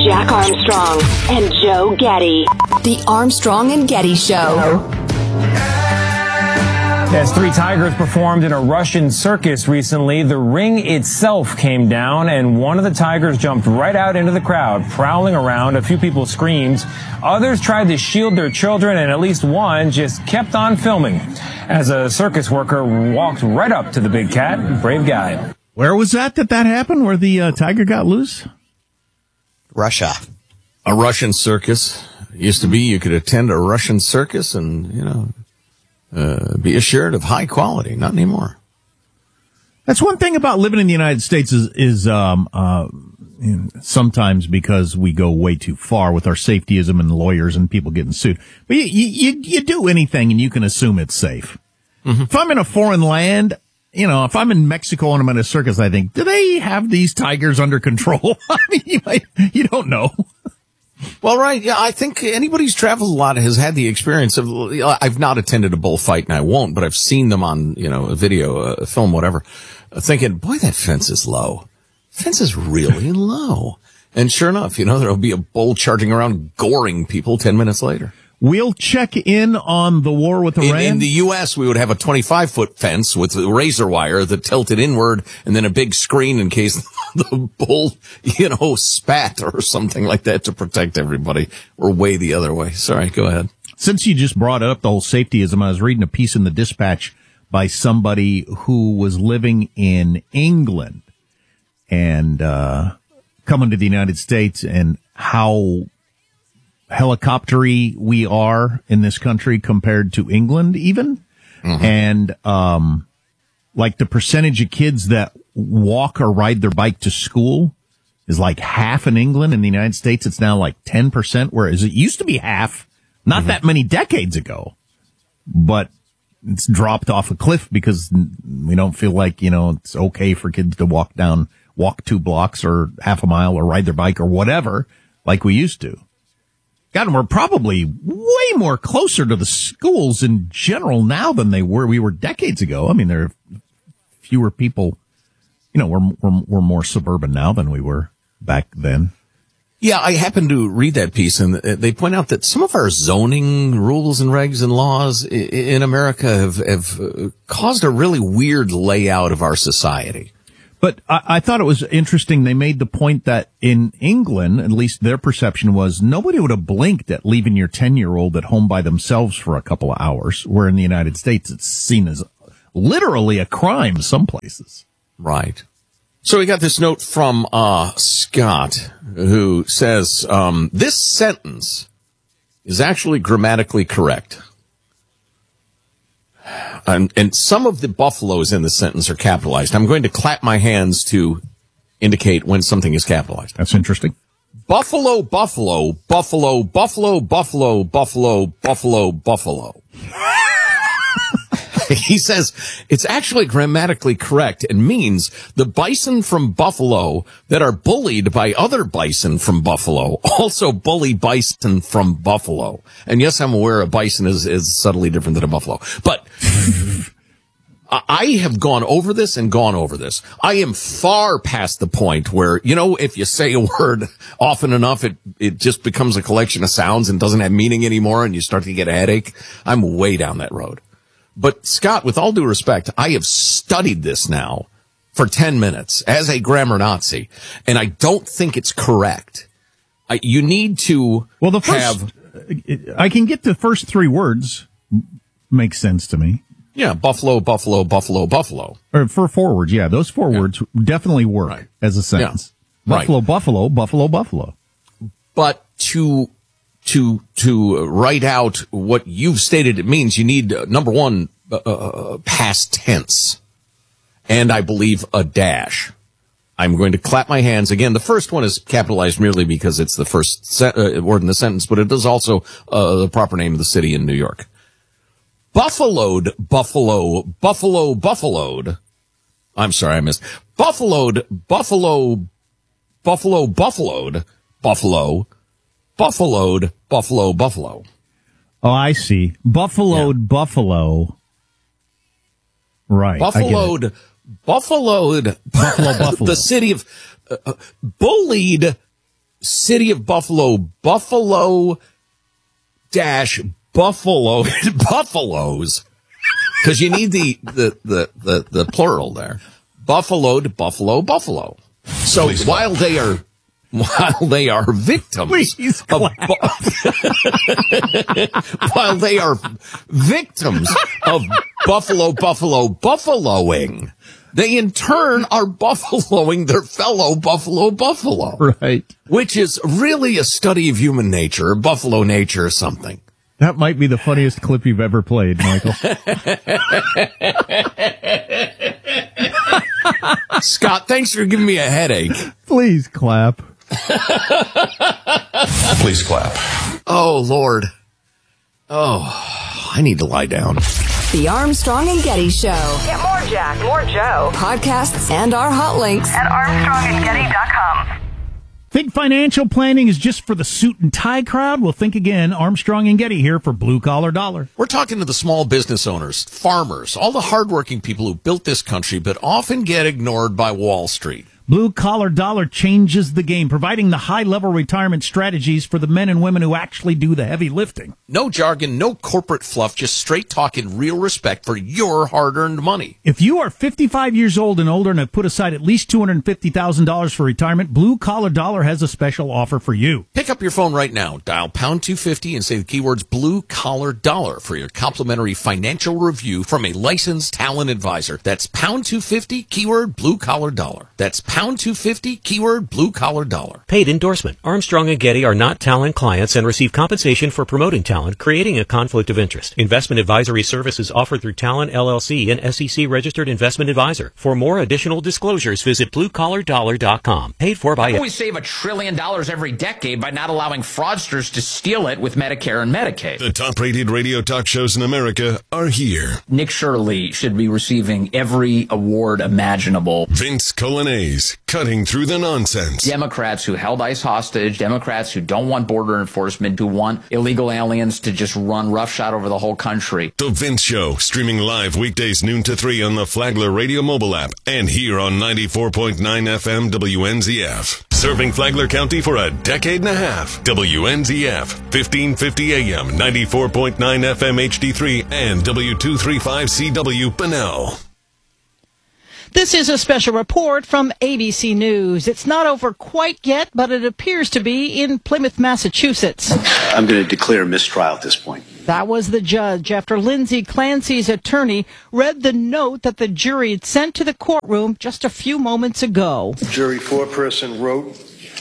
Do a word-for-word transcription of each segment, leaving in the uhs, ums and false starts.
Jack Armstrong and Joe Getty. The Armstrong and Getty Show. As three tigers performed in a Russian circus recently, the ring itself came down and one of the tigers jumped right out into the crowd, prowling around. A few people screamed. Others tried to shield their children, and at least one just kept on filming as a circus worker walked right up to the big cat. Brave guy. Where was that that that happened, where the uh, tiger got loose? Russia. A Russian circus. It used to be you could attend a Russian circus and, you know, uh, be assured of high quality. Not anymore. That's one thing about living in the United States is, is um, uh, sometimes because we go way too far with our safetyism and lawyers and people getting sued. But you, you, you do anything and you can assume it's safe. Mm-hmm. If I'm in a foreign land, you know, if I'm in Mexico and I'm in a circus, I think, do they have these tigers under control? I mean, you, might, you don't know. Well, right. Yeah, I think anybody who's traveled a lot has had the experience of, I've not attended a bullfight and I won't, but I've seen them on, you know, a video, a film, whatever, thinking, boy, that fence is low. Fence is really low. And sure enough, you know, there'll be a bull charging around goring people ten minutes later. We'll check in on the war with Iran. In, in the U S, we would have a twenty-five foot fence with razor wire that tilted inward and then a big screen in case the bull, you know, spat or something like that to protect everybody. We're way the other way. Sorry, go ahead. Since you just brought up the whole safetyism, I was reading a piece in the Dispatch by somebody who was living in England and uh coming to the United States and how helicoptery we are in this country compared to England even. Mm-hmm. And, um, like the percentage of kids that walk or ride their bike to school is like half in England. In the United States, it's now like ten percent, whereas it used to be half not mm-hmm. that many decades ago, but it's dropped off a cliff because we don't feel like, you know, it's okay for kids to walk down, walk two blocks or half a mile or ride their bike or whatever like we used to. God, and we're probably way more closer to the schools in general now than they were. We were decades ago. I mean, there are fewer people, you know, we're, we're, we're more suburban now than we were back then. Yeah, I happened to read that piece, and they point out that some of our zoning rules and regs and laws in America have, have caused a really weird layout of our society. But I, I thought it was interesting. They made the point that in England, at least their perception was, nobody would have blinked at leaving your ten-year-old at home by themselves for a couple of hours, where in the United States it's seen as literally a crime some places. Right. So we got this note from uh Scott, who says, um, this sentence is actually grammatically correct. And, and some of the buffaloes in the sentence are capitalized. I'm going to clap my hands to indicate when something is capitalized. That's interesting. Buffalo, buffalo, buffalo, buffalo, buffalo, buffalo, buffalo, buffalo. He says it's actually grammatically correct and means the bison from Buffalo that are bullied by other bison from Buffalo also bully bison from Buffalo. And yes, I'm aware a bison is, is subtly different than a buffalo. But I have gone over this and gone over this. I am far past the point where, you know, if you say a word often enough, it, it just becomes a collection of sounds and doesn't have meaning anymore and you start to get a headache. I'm way down that road. But, Scott, with all due respect, I have studied this now for ten minutes as a grammar Nazi, and I don't think it's correct. I, you need to well, the first, have... I can get the first three words. Makes sense to me. Yeah, buffalo, buffalo, buffalo, buffalo. Or for four words, yeah. Those four yeah. words definitely work right. as a sentence. Yeah. Buffalo, right. buffalo, buffalo, buffalo. But to... To to write out what you've stated it means, you need, uh, number one, uh, past tense, and I believe a dash. I'm going to clap my hands. Again, the first one is capitalized merely because it's the first se- uh, word in the sentence, but it is also uh, the proper name of the city in New York. Buffaloed, buffalo, buffalo, buffaloed. I'm sorry, I missed. Buffaloed, buffalo, buffalo, buffaloed, buffalo. Buffaloed, buffalo, buffalo. Oh, I see. Buffaloed, yeah. buffalo. Right. Buffaloed, buffaloed, buffalo, buffalo. The city of, uh, bullied, City of Buffalo, Buffalo dash Buffalo, Buffaloes, because you need the, the, the, the, the plural there. Buffalo to Buffalo, Buffalo. So Please while clap. they are, while they are victims Please of, while they are victims of Buffalo, Buffalo, Buffaloing, they in turn are buffaloing their fellow Buffalo Buffalo. Right. Which is really a study of human nature, buffalo nature or something. That might be the funniest clip you've ever played, Michael. Scott, thanks for giving me a headache. Please clap. Please clap. Oh, Lord. Oh, I need to lie down. The Armstrong and Getty Show. Get more Jack, more Joe. Podcasts and our hot links at armstrong and getty dot com. Think financial planning is just for the suit and tie crowd? Well, think again. Armstrong and Getty here for Blue Collar Dollar. We're talking to the small business owners, farmers, all the hardworking people who built this country but often get ignored by Wall Street. Blue Collar Dollar changes the game, providing the high-level retirement strategies for the men and women who actually do the heavy lifting. No jargon, no corporate fluff, just straight talk and real respect for your hard-earned money. If you are fifty-five years old and older and have put aside at least two hundred fifty thousand dollars for retirement, Blue Collar Dollar has a special offer for you. Pick up your phone right now, dial pound two fifty and say the keywords Blue Collar Dollar for your complimentary financial review from a licensed talent advisor. That's pound two fifty, keyword Blue Collar Dollar. That's pound two fifty, keyword Blue Collar Dollar. Paid endorsement. Armstrong and Getty are not talent clients and receive compensation for promoting talent, creating a conflict of interest. Investment advisory services offered through Talent L L C, an S E C registered investment advisor. For more additional disclosures, visit blue collar dollar dot com. Paid for by... We save a trillion dollars every decade by not allowing fraudsters to steal it with Medicare and Medicaid. The top-rated radio talk shows in America are here. Nick Shirley should be receiving every award imaginable. Vince Colanese, cutting through the nonsense. Democrats who held ICE hostage, Democrats who don't want border enforcement, who want illegal aliens to just run roughshod over the whole country. The Vince Show, streaming live weekdays noon to three on the Flagler Radio mobile app and here on ninety-four point nine F M W N Z F. Serving Flagler County for a decade and a half. W N Z F, fifteen fifty A M, ninety-four point nine F M H D three and W two thirty-five C W Bunnell. This is a special report from A B C News. It's not over quite yet, but it appears to be in Plymouth, Massachusetts. I'm going to declare mistrial at this point. That was the judge after Lindsay Clancy's attorney read the note that the jury had sent to the courtroom just a few moments ago. Jury foreperson wrote,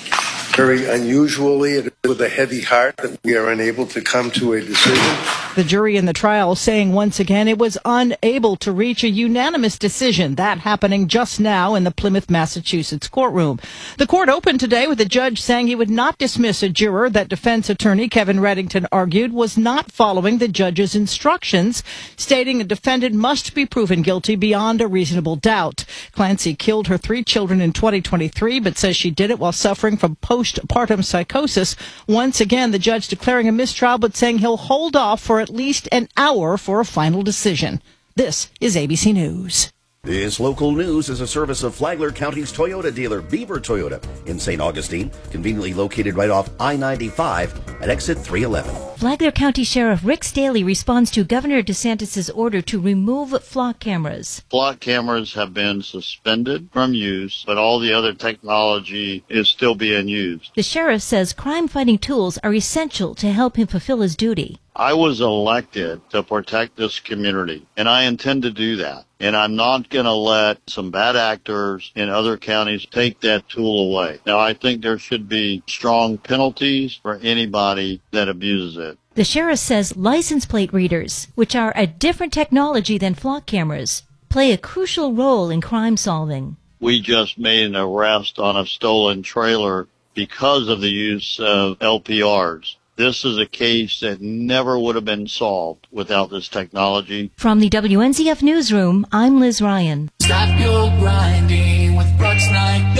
very unusually, with a heavy heart, that we are unable to come to a decision. The jury in the trial saying once again it was unable to reach a unanimous decision. That happening just now in the Plymouth, Massachusetts courtroom. The court opened today with the judge saying he would not dismiss a juror that defense attorney Kevin Reddington argued was not following the judge's instructions, stating a defendant must be proven guilty beyond a reasonable doubt. Clancy killed her three children in twenty twenty-three, but says she did it while suffering from postpartum psychosis. Once again, the judge declaring a mistrial, but saying he'll hold off for at least an hour for a final decision. This is A B C News. This local news is a service of Flagler County's Toyota dealer, Beaver Toyota, in Saint Augustine, conveniently located right off I ninety-five at exit three eleven. Flagler County Sheriff Rick Staley responds to Governor DeSantis' order to remove flock cameras. Flock cameras have been suspended from use, but all the other technology is still being used. The sheriff says crime-fighting tools are essential to help him fulfill his duty. I was elected to protect this community, and I intend to do that. And I'm not going to let some bad actors in other counties take that tool away. Now, I think there should be strong penalties for anybody that abuses it. The sheriff says license plate readers, which are a different technology than flock cameras, play a crucial role in crime solving. We just made an arrest on a stolen trailer because of the use of L P Rs. This is a case that never would have been solved without this technology. From the W N Z F Newsroom, I'm Liz Ryan. Stop your grinding with Brooks Night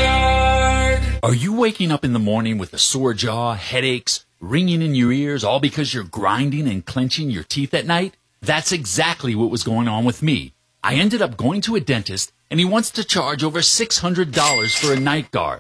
Guard. Are you waking up in the morning with a sore jaw, headaches, ringing in your ears, all because you're grinding and clenching your teeth at night? That's exactly what was going on with me. I ended up going to a dentist, and he wants to charge over six hundred dollars for a night guard.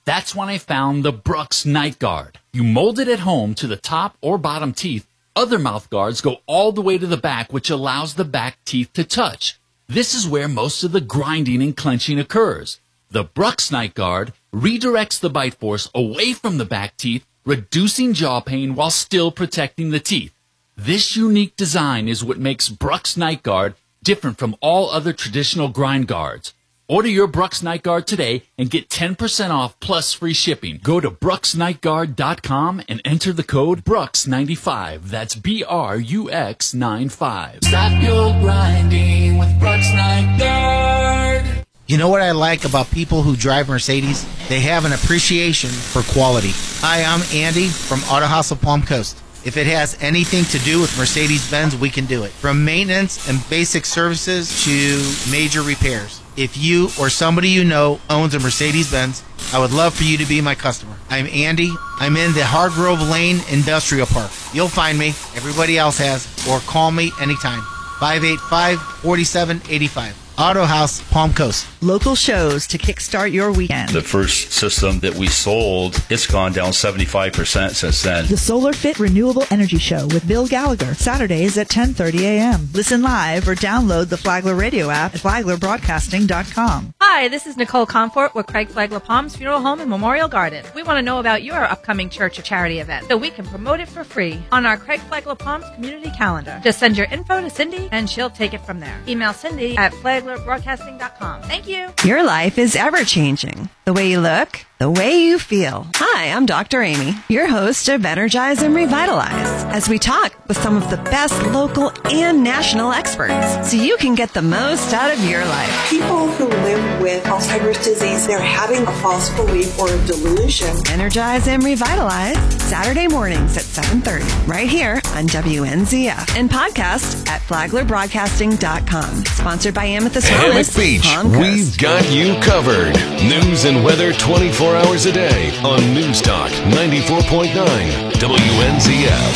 That's when I found the Brooks Night Guard. You mold it at home to the top or bottom teeth. Other mouth guards go all the way to the back, which allows the back teeth to touch. This is where most of the grinding and clenching occurs. The Brooks Night Guard redirects the bite force away from the back teeth, reducing jaw pain while still protecting the teeth. This unique design is what makes Brooks Night Guard different from all other traditional grind guards. Order your Brooks Night Guard today and get ten percent off plus free shipping. Go to brooks night guard dot com and enter the code Brooks ninety-five. That's B R U X ninety-five. Stop your grinding with Brooks Night Guard. You know what I like about people who drive Mercedes? They have an appreciation for quality. Hi, I'm Andy from Auto House of Palm Coast. If it has anything to do with Mercedes-Benz, we can do it. From maintenance and basic services to major repairs. If you or somebody you know owns a Mercedes-Benz, I would love for you to be my customer. I'm Andy. I'm in the Hargrove Lane Industrial Park. You'll find me. Everybody else has. Or call me anytime. five eight five, four seven eight five. Auto House, Palm Coast. Local shows to kickstart your weekend. The first system that we sold, it's gone down seventy-five percent since then. The Solar Fit Renewable Energy Show with Bill Gallagher, Saturdays at ten thirty a.m. Listen live or download the Flagler Radio app at flagler broadcasting dot com. Hi, this is Nicole Comfort with Craig Flagler Palms Funeral Home and Memorial Garden. We want to know about your upcoming church or charity event so we can promote it for free on our Craig Flagler Palms community calendar. Just send your info to Cindy and she'll take it from there. Email Cindy at flagler broadcasting dot com. Thank you. Your life is ever-changing. The way you look, the way you feel. Hi, I'm Doctor Amy, your host of Energize and Revitalize, as we talk with some of the best local and national experts so you can get the most out of your life. People who live with Alzheimer's disease, they're having a false belief or a delusion. Energize and Revitalize, Saturday mornings at seven thirty, right here on W N Z F, and podcast at flagler broadcasting dot com. Sponsored by Amethyst Hammock Wellness, Beach, Palm Coast. we've got you covered. News and weather twenty-four hours a day on News Talk ninety-four point nine W N Z F.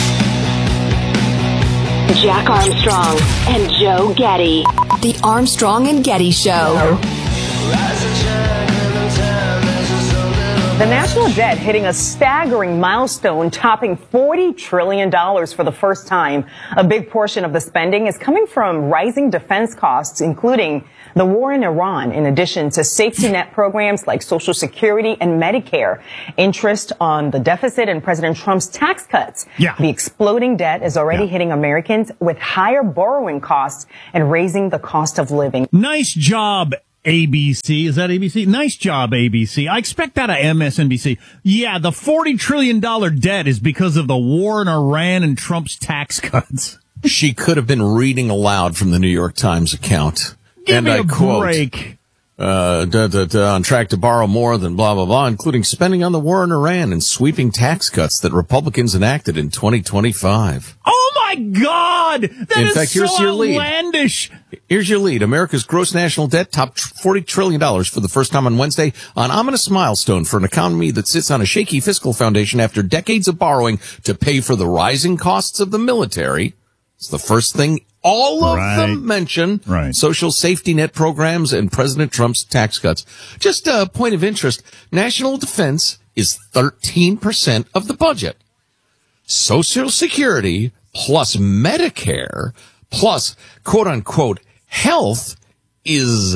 Jack Armstrong and Joe Getty. The Armstrong and Getty Show. The national debt hitting a staggering milestone, topping forty trillion dollars for the first time. A big portion of the spending is coming from rising defense costs, including the war in Iran, in addition to safety net programs like Social Security and Medicare. Interest on the deficit and President Trump's tax cuts. Yeah. The exploding debt is already Yeah. hitting Americans with higher borrowing costs and raising the cost of living. Nice job, A B C. Is that A B C? Nice job, A B C. I expect that of M S N B C. Yeah, the forty trillion dollars debt is because of the war in Iran and Trump's tax cuts. She could have been reading aloud from the New York Times account. Give and me I a quote, break. Uh, da, da, da, on track to borrow more than blah, blah, blah, including spending on the war in Iran and sweeping tax cuts that Republicans enacted in twenty twenty-five. Oh, my God! That In is fact, so here's your lead. outlandish. Here's your lead. America's gross national debt topped forty trillion dollars for the first time on Wednesday, an ominous milestone for an economy that sits on a shaky fiscal foundation after decades of borrowing to pay for the rising costs of the military. It's the first thing all of Right. them mention. Right. Social safety net programs and President Trump's tax cuts. Just a point of interest. National defense is thirteen percent of the budget. Social Security plus Medicare plus quote unquote health is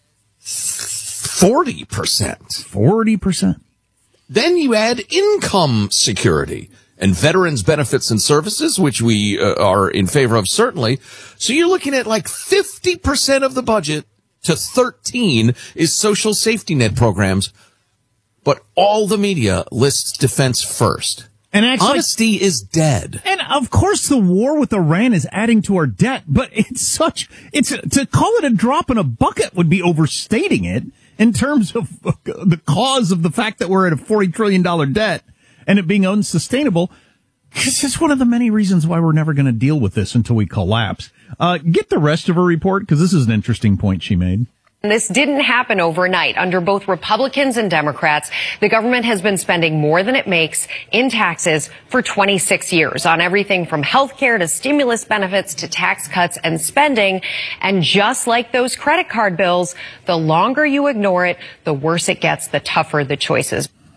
forty percent. forty percent. Then you add income security and veterans benefits and services, which we uh, are in favor of, certainly. So you're looking at like fifty percent of the budget to thirteen is social safety net programs. But all the media lists defense first. And actually, honesty is dead. And of course, the war with Iran is adding to our debt, but it's such, it's, to call it a drop in a bucket would be overstating it in terms of the cause of the fact that we're at a forty trillion dollars debt and it being unsustainable. It's just one of the many reasons why we're never going to deal with this until we collapse. Uh, get the rest of her report, because this is an interesting point she made. This didn't happen overnight. Under both Republicans and Democrats, the government has been spending more than it makes in taxes for twenty-six years on everything from health care to stimulus benefits to tax cuts and spending. And just like those credit card bills, the longer you ignore it, the worse it gets, the tougher the choices.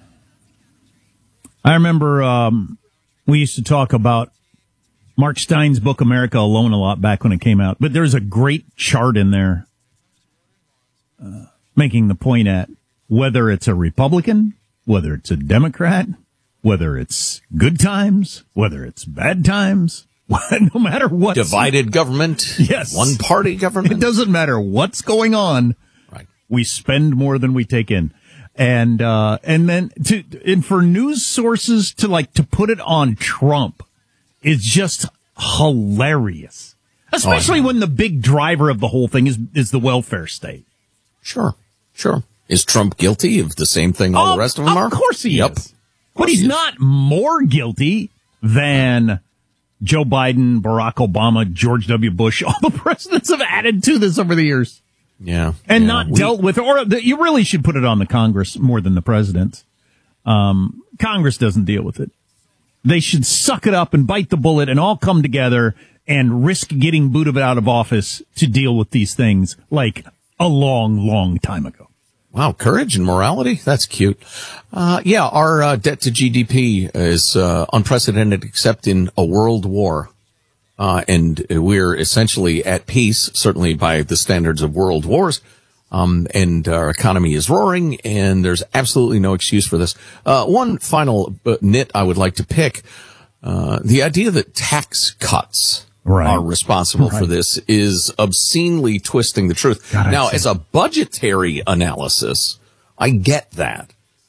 I remember um, we used to talk about Mark Stein's book, America Alone, a lot back when it came out. But there's a great chart in there uh, making the point at whether it's a Republican, whether it's a Democrat, whether it's good times, whether it's bad times, no matter what. Divided government. Yes. One party government. It doesn't matter what's going on. Right. We spend more than we take in. And, uh, and then to, and for news sources to like, to put it on Trump is just hilarious. Especially oh, when the big driver of the whole thing is, is the welfare state. Sure. Sure. Is Trump guilty of the same thing all oh, the rest of them of are? Of course he yep. is. But he's not more guilty than Joe Biden, Barack Obama, George W. Bush. All the presidents have added to this over the years. Yeah. And yeah, not we, dealt with, or the, you really should put it on the Congress more than the president. Um, Congress doesn't deal with it. They should suck it up and bite the bullet and all come together and risk getting booted out of office to deal with these things like a long, long time ago. Wow, courage and morality. That's cute. Uh, yeah, our uh, debt to G D P is uh, unprecedented except in a world war. Uh, and we're essentially at peace, certainly by the standards of world wars. Um, and our economy is roaring, and there's absolutely no excuse for this. Uh, one final nit I would like to pick, uh, the idea that tax cuts right. are responsible right. for this is obscenely twisting the truth. God, now, as a budgetary analysis, I get that.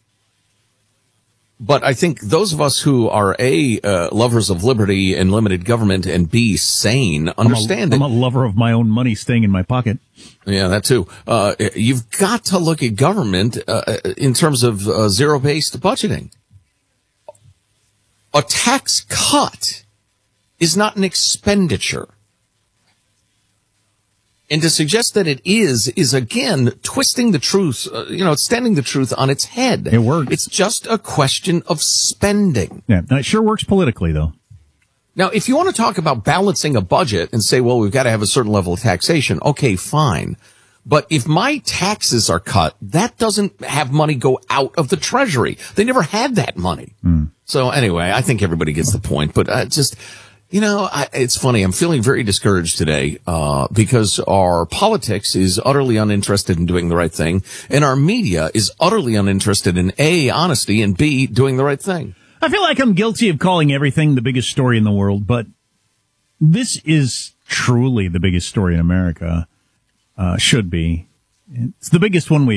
But I think those of us who are A, uh, lovers of liberty and limited government, and B, sane, understand I'm a, it. I'm a lover of my own money staying in my pocket. Yeah, that too. Uh, you've got to look at government uh, in terms of uh, zero-based budgeting. A tax cut is not an expenditure. And to suggest that it is, is again twisting the truth, uh, you know, it's standing the truth on its head. It works. It's just a question of spending. Yeah, and it sure works politically, though. Now, if you want to talk about balancing a budget and say, well, we've got to have a certain level of taxation, okay, fine. But if my taxes are cut, that doesn't have money go out of the Treasury. They never had that money. Mm. So anyway, I think everybody gets the point, but uh, just... You know, I, it's funny. I'm feeling very discouraged today uh because our politics is utterly uninterested in doing the right thing, and our media is utterly uninterested in A, honesty, and B, doing the right thing. I feel like I'm guilty of calling everything the biggest story in the world, but this is truly the biggest story in America. Uh should be. It's the biggest one we